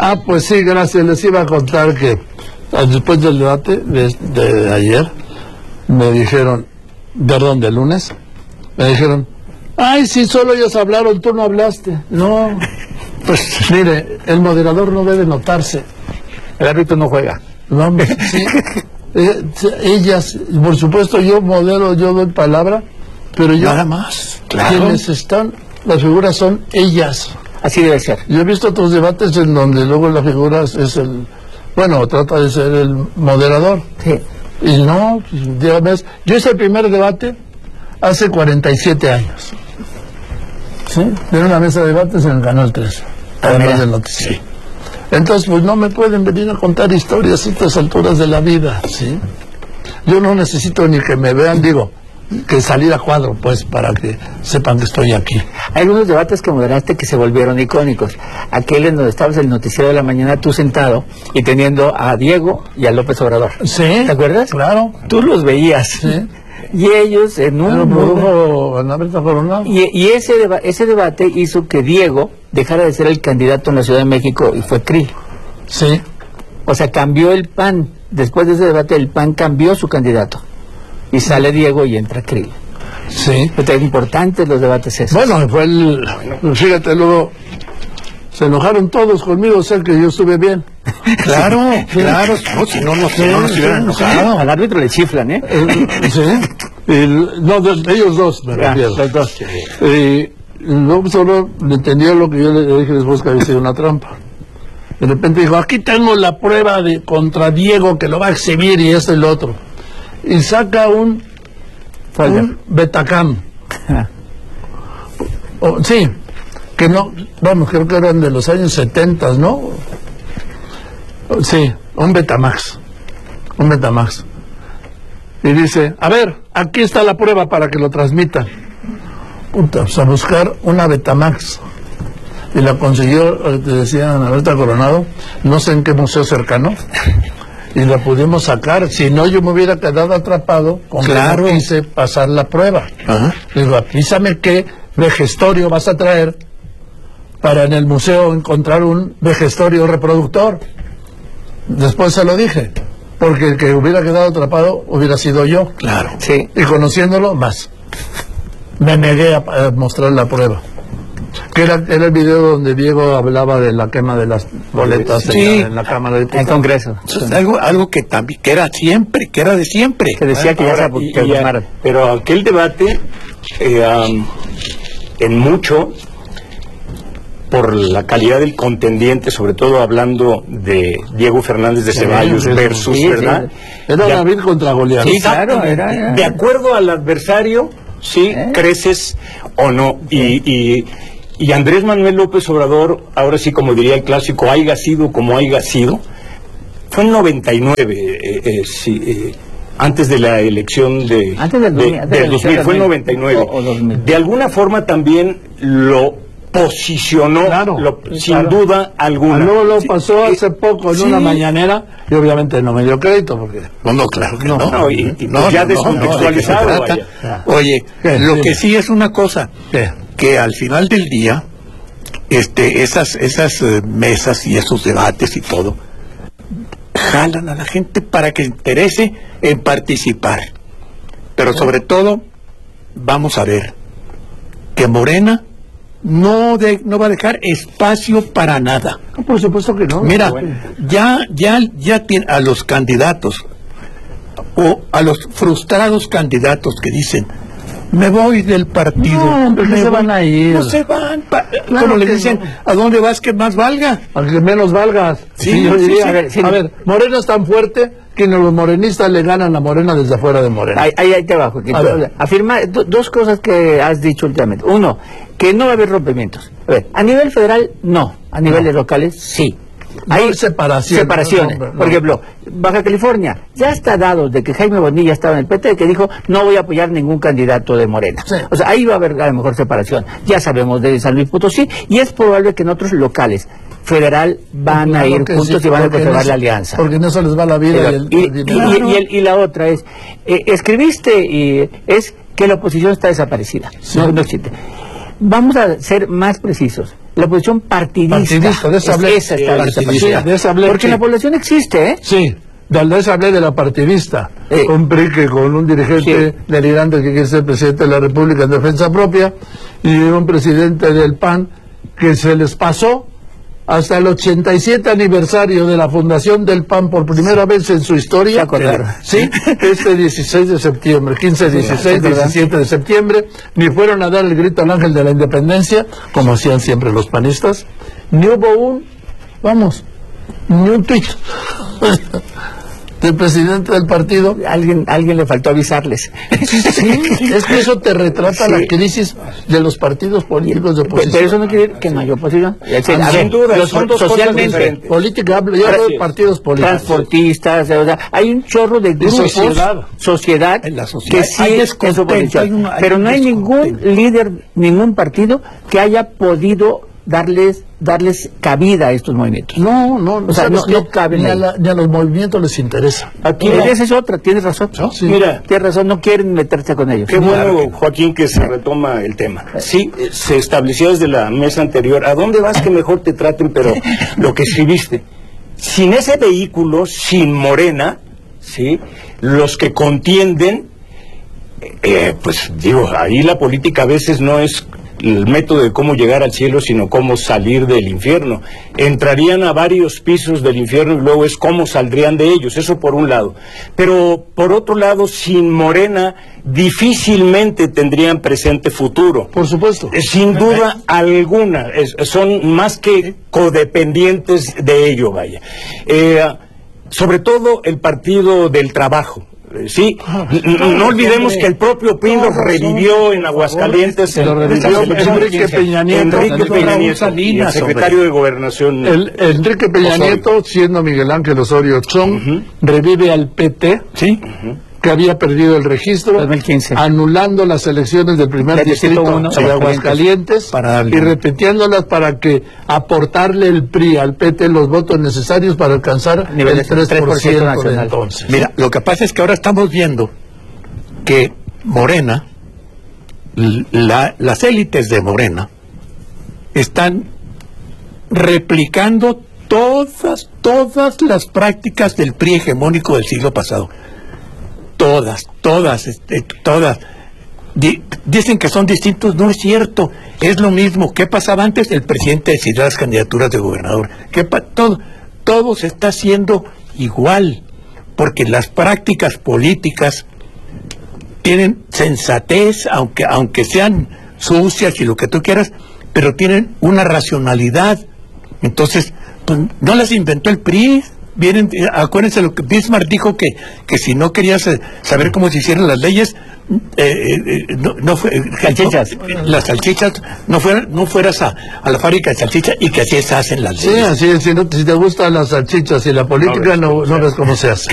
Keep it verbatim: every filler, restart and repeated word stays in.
Ah, pues sí, gracias. Les iba a contar que después del debate de, de, de ayer, me dijeron, perdón, del lunes, me dijeron, ay, si solo ellos hablaron, tú no hablaste. No, pues mire, el moderador no debe notarse. El árbitro no juega. Vamos, sí. Eh, ellas, por supuesto, yo modelo, yo doy palabra, pero yo... Nada más, claro. Quienes están, las figuras son ellas. Así debe ser. Yo he visto otros debates en donde luego la figura es el... Bueno, trata de ser el moderador. Sí. Y no, pues, yo hice el primer debate hace cuarenta y siete años. ¿Sí? En una mesa de debates en el Canal tres. Además del noticiero. Sí. Entonces, pues no me pueden venir a contar historias a estas alturas de la vida, ¿sí? Yo no necesito ni que me vean, digo, que salir a cuadro, pues, para que sepan que estoy aquí. Hay algunos debates que moderaste que se volvieron icónicos. Aquel en donde estabas en el noticiero de la mañana, tú sentado y teniendo a Diego y a López Obrador. Sí. ¿Te acuerdas? Claro. Tú los veías. Sí. Y ellos en un... Pero produjo Ana Berta Coronado. Y, y ese, deba ese debate hizo que Diego dejara de ser el candidato en la Ciudad de México y fue C R I. Sí. O sea, cambió el P A N. Después de ese debate, el P A N cambió su candidato. Y sale Diego y entra C R I. Sí. Pero es importante los debates esos. Bueno, fue el... Fíjate, luego se enojaron todos conmigo, o sea que yo estuve bien. Claro, claro. No, si no, no, sí, no nos hubieran enojado. Al árbitro le chiflan, ¿eh? eh sí. El, no, de, ellos dos, me ya, refiero. los dos. Eh, luego solo le entendía lo que yo le dije después, que había sido una trampa. De repente dijo, aquí tengo la prueba de contra Diego que lo va a exhibir y este y el otro. Y saca un, un Betacam. O, sí, que no, vamos, creo que eran de los años setenta, ¿no? Sí, un Betamax. Un Betamax. Y dice, a ver, aquí está la prueba para que lo transmitan. Puta, pues a buscar una Betamax. Y la consiguió, te decía Ana Berta Coronado, no sé en qué museo cercano, y la pudimos sacar. Si no, yo me hubiera quedado atrapado con claro. que no quise pasar la prueba. Ajá. Digo, avísame qué vejestorio vas a traer para en el museo encontrar un vejestorio reproductor. Después se lo dije, porque el que hubiera quedado atrapado hubiera sido yo. Claro. Sí. Y conociéndolo, más. Me negué a, a mostrar la prueba. Que era, era el video donde Diego hablaba de la quema de las boletas sí, en, la, en la Cámara de Diputados. En Congreso. Sí. Algo, algo que también que era siempre, que era de siempre. Que decía que Ahora, ya se ya, pero aquel debate, eh, um, en mucho, por la calidad del contendiente, sobre todo hablando de Diego Fernández de Ceballos sí, versus, sí, ¿verdad? Sí. Era David contra Goliat. Sí, claro, era, era. De acuerdo al adversario, sí, ¿Eh? creces o no. Y, y, y Andrés Manuel López Obrador, ahora sí, como diría el clásico, haiga sido como haiga sido, fue en noventa y nueve, eh, eh, sí, eh, antes de la elección de, antes del, de, antes del dos mil, fue en noventa y nueve. O, o dos mil. De alguna forma también lo posicionó, claro, lo, sí, sin claro. duda alguna. Luego lo pasó sí, hace poco en sí. una mañanera y obviamente no me dio crédito porque... No, no, claro que no. no, no y, y no, ya no, descontextualizado. No, no, Oye, ¿Qué? lo sí. que sí es una cosa, ¿Qué? que al final del día, este, esas, esas uh, mesas y esos debates y todo, jalan a la gente para que se interese en participar. Pero sobre todo, vamos a ver, que Morena no de, no va a dejar espacio para nada. No, por supuesto que no. Mira, bueno. ya ya ya tiene a los candidatos o a los frustrados candidatos que dicen me voy del partido. No, hombre, me se voy. van a ir. No se van. Pa, claro como les dicen, no. ¿a dónde vas que más valga? A que menos valgas. Sí, sí, yo diría, sí, sí. A, ver, sí, a ver, Morena es tan fuerte que los morenistas le ganan a Morena desde afuera de Morena. Ahí, ahí, ahí te bajo. Que afirma do, dos cosas que has dicho últimamente. Uno, que no va a haber rompimientos. A ver, a nivel federal, no. A niveles no. locales, sí. Hay no separación, separaciones. No, no, no. Por ejemplo, Baja California, ya está dado de que Jaime Bonilla estaba en el P T, que dijo, no voy a apoyar ningún candidato de Morena. Sí. O sea, ahí va a haber a lo mejor separación. Ya sabemos de San Luis Potosí, y es probable que en otros locales federal van claro a ir juntos sí, y van a conservar la alianza. Porque no se les va la vida. Pero, y, el, y, y, y, el, y la otra es, eh, escribiste y es que la oposición está desaparecida. Sí. No, no existe. Vamos a ser más precisos. La oposición partidista. Partidista, de esa hablé. Esa está, Partidista, de esa hablé, porque sí. la población existe, ¿eh? Sí, de esa hablé de la partidista. Eh. Un P R I que con un dirigente Sí. delirante que quiere ser presidente de la República en defensa propia, y un presidente del P A N que se les pasó hasta el ochenta y siete aniversario de la fundación del P A N por primera vez en su historia. ¿Se acordaron? Sí, este dieciséis de septiembre, quince, dieciséis, diecisiete de septiembre, ni fueron a dar el grito al ángel de la independencia, como hacían siempre los panistas, ni hubo un, vamos, ni un tuit del presidente del partido. Alguien, alguien le faltó avisarles. Sí, es que eso te retrata Sí. la crisis de los partidos políticos de oposición. Pero eso no quiere decir que no hay oposición. Es decir, Ah, a sin ver, duda, los- son dos cosas socialmente, diferentes. Política, hablo- yo hablo de partidos políticos. transportistas, o sea, hay un chorro de grupos, sociedad. sociedad, En la sociedad que sí hay es descontento, oposición. hay un- hay pero un no hay ningún descontento. líder, ningún partido que haya podido darles darles cabida a estos movimientos. No, no, O sea, ¿sabes no- qué? no caben ni, a ahí. la- ni a los movimientos les interesa. Aquí Eh, no. Esa es otra, tienes razón. Sí. Mira, Tienes razón, no quieren meterse con ellos. qué bueno, Joaquín, que se retoma el tema. Sí, eh, se estableció desde la mesa anterior. ¿A dónde vas que mejor te traten? Pero lo que escribiste. Sin ese vehículo, sin Morena, ¿sí? Los que contienden, eh, pues digo, ahí la política a veces no es el método de cómo llegar al cielo, sino cómo salir del infierno. Entrarían a varios pisos del infierno y luego es cómo saldrían de ellos, eso por un lado. Pero por otro lado, sin Morena, difícilmente tendrían presente futuro. Por supuesto. Eh, Sin duda alguna, es- son más que codependientes de ello, vaya. Eh, sobre todo el Partido del Trabajo. eh, Sí, N- n- no olvidemos que el propio Pino revivió en Aguascalientes, Lo el- revivió el- Enrique Peña Nieto. Enrique Peña Raúl Nieto, Salinas, y el secretario de Gobernación. El, Enrique Peña Osorio. Nieto, siendo Miguel Ángel Osorio Chong, revive al P T, Sí. que había perdido el registro, dos mil quince. anulando las elecciones del primer Del distrito distrito uno, de Aguascalientes, para darle- y repitiéndolas para que aportarle el P R I al P T los votos necesarios para alcanzar Nivel el de tres por ciento de nacional. entonces. Mira, lo que pasa es que ahora estamos viendo que Morena, l- la- las élites de Morena, están replicando todas, todas las prácticas del P R I hegemónico del siglo pasado. Todas, todas, este, todas. Di- dicen que son distintos, no es cierto, es lo mismo. ¿Qué pasaba antes? El presidente decidía las candidaturas de gobernador. ¿Qué pa- todo, todo se está haciendo igual, porque las prácticas políticas tienen sensatez, aunque, aunque sean sucias y lo que tú quieras, pero tienen una racionalidad. Entonces, pues, no las inventó el P R I. Vienen, eh, acuérdense lo que Bismarck dijo, que, que si no querías eh, saber cómo se hicieron las leyes, eh, eh, eh, no, no fue, eh, Salchichas. no, las salchichas, no, fuera, no fueras a, a la fábrica de salchichas, y que así se hacen las Sí, leyes. así es, si, no- si te gustan las salchichas y la política, no, no ves cómo se hace.